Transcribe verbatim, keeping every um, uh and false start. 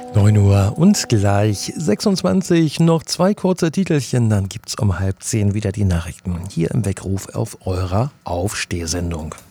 neun Uhr und gleich sechsundzwanzig, noch zwei kurze Titelchen, dann gibt's um halb zehn wieder die Nachrichten hier im Weckruf auf eurer Aufstehsendung.